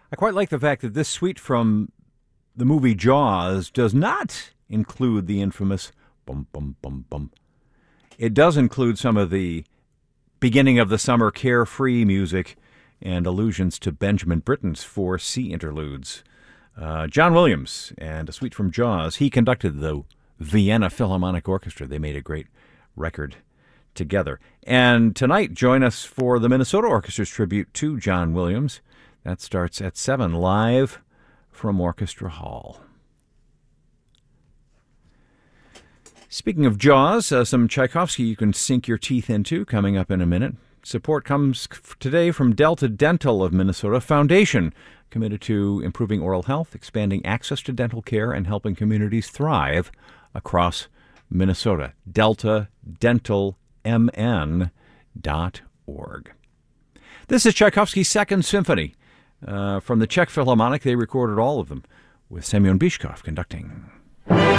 I quite like the fact that this suite from the movie Jaws does not include the infamous bum bum bum bum. It does include some of the beginning of the summer carefree music and allusions to Benjamin Britten's 4 sea interludes. John Williams and a suite from Jaws. He conducted the Vienna Philharmonic Orchestra. They made a great record together. And tonight, join us for the Minnesota Orchestra's tribute to John Williams. That starts at 7, live from Orchestra Hall. Speaking of Jaws, some Tchaikovsky you can sink your teeth into coming up in a minute. Support comes today from Delta Dental of Minnesota Foundation, committed to improving oral health, expanding access to dental care, and helping communities thrive across Minnesota. DeltaDentalMN.org. This is Tchaikovsky's Second Symphony. From the Czech Philharmonic, they recorded all of them, with Semyon Bychkov conducting.